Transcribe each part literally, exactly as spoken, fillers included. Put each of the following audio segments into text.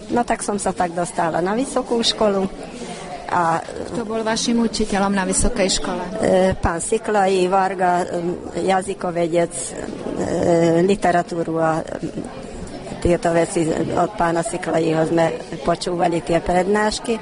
No tak som sa tak dostala na vysokú školu. A kto bol vašim učiteľom na vysokej škole? E, pán Siklaj Varga, jazykovedec, e, literatúru a tieto veci od pána Siklajího sme počúvali tie prednášky.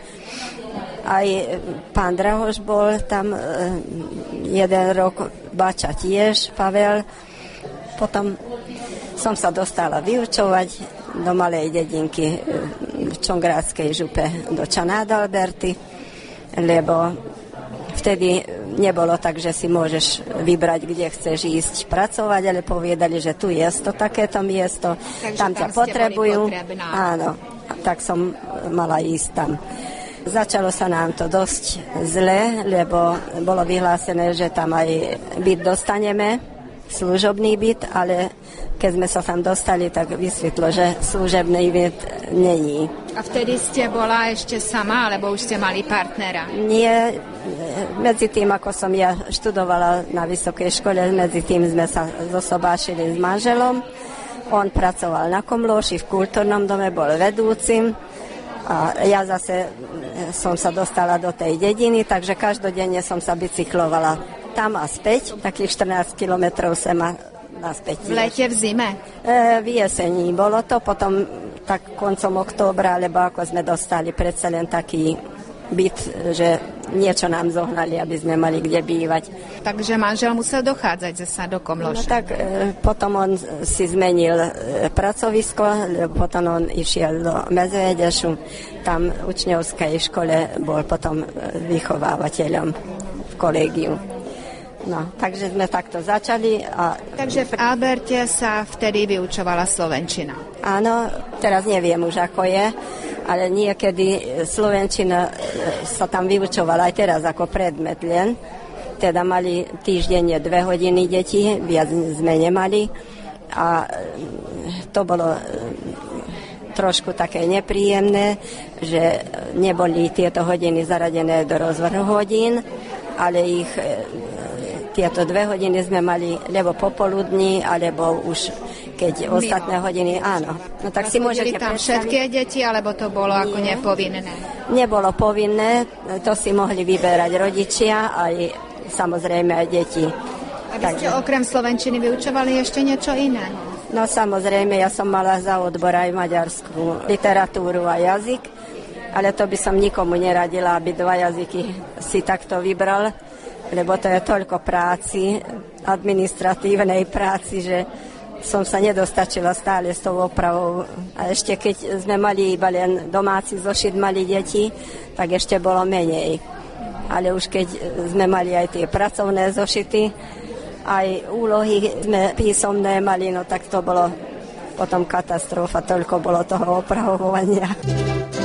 Aj pán Drahoš bol tam e, jeden rok, Bača tiež, Pavel. Potom som sa dostala vyučovať do malej dedinky v Čongrádskej župe do Čanádalberty, lebo vtedy nebolo tak, že si môžeš vybrať, kde chceš ísť pracovať, ale povedali, že tu je to takéto miesto, takže tam ťa potrebujú. Áno, tak som mala ísť tam. Začalo sa nám to dosť zle, lebo bolo vyhlásené, že tam aj byt dostaneme, služobný byt, ale keď sme sa tam dostali, tak vysvetlo, že služobný byt není. A vtedy ste bola ešte sama, alebo už ste mali partnera? Nie, medzi tým, ako som ja študovala na vysokej škole, medzi tým sme sa zosobášili s manželom. On pracoval na Komlóši, v kultúrnom dome, bol vedúcim. A ja zase som sa dostala do tej dediny, takže každodenne som sa bicyklovala tam a späť, takých štrnásť kilometrov sem a naspäť. V lete, v zime? E, v jesení bolo to, potom tak koncom októbra, lebo ako sme dostali predsa len taký byt, že niečo nám zohnali, aby sme mali kde bývať. Takže manžel musel dochádzať zasa do Komlóša. No tak e, potom on si zmenil e, pracovisko, lebo potom on išiel do Medvedešu, tam v učňovskej škole bol potom vychovávateľom v kolégiu. No, takže sme takto začali. A... Takže v Alberte sa vtedy vyučovala slovenčina. Áno, teraz neviem už ako je, ale niekedy slovenčina sa tam vyučovala aj teraz ako predmet len. Teda mali týždenne dve hodiny deti, viac sme nemali. A to bolo trošku také nepríjemné, že neboli tieto hodiny zaradené do rozvrhu hodín, ale ich tieto dve hodiny sme mali lebo popoludní, alebo už keď mimo ostatné hodiny, áno. No tak a si môžete tam všetky deti, alebo to bolo Nie. ako nepovinné? Nebolo povinné, to si mohli vyberať rodičia, aj samozrejme aj deti. A vy Takže... ste okrem slovenčiny vyučovali ešte niečo iné? No samozrejme, ja som mala za odbor aj maďarskú literatúru a jazyk, ale to by som nikomu neradila, aby dva jazyky si takto vybral, lebo to je toľko práci, administratívnej práci, že som sa nedostačila stále s tou opravou. A ešte keď sme mali iba len domáci zošit, mali deti, tak ešte bolo menej. Ale už keď sme mali aj tie pracovné zošity, aj úlohy sme písomné mali, no tak to bolo potom katastrofa, toľko bolo toho opravovania.